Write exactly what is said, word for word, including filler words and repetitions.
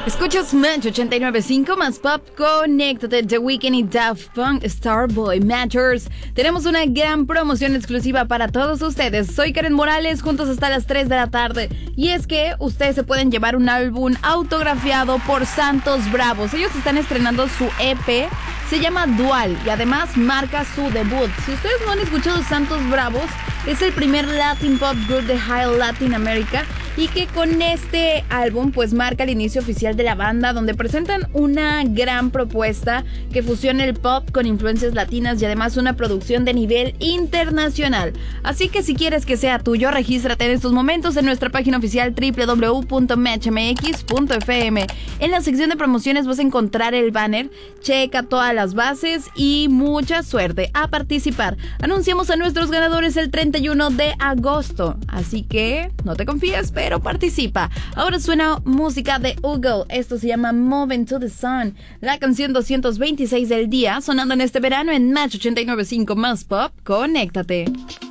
Escuchas Match ochenta y nueve punto cinco más Pop, conéctate. The Weeknd y Daft Punk, Starboy Matters. Tenemos una gran promoción exclusiva para todos ustedes. Soy Karen Morales, juntos hasta las tres de la tarde. Y es que ustedes se pueden llevar un álbum autografiado por Santos Bravos. Ellos están estrenando su E P, se llama Dual y además marca su debut. Si ustedes no han escuchado Santos Bravos, es el primer Latin Pop Group de High Latin America y que con este álbum pues marca el inicio oficial de la banda, donde presentan una gran propuesta que fusiona el pop con influencias latinas y además una producción de nivel internacional. Así que si quieres que sea tuyo, regístrate en estos momentos en nuestra página oficial doble u doble u doble u punto match m x punto f m. En la sección de promociones vas a encontrar el banner, checa todas las bases y mucha suerte a participar. Anunciamos a nuestros ganadores el treinta y uno de agosto, así que no te confíes, pero participa. Ahora suena música de Hugo, esto se llama Moving to the Sun, la canción doscientos veintiséis del día, sonando en este verano en Match ochenta y nueve punto cinco más Pop, conéctate.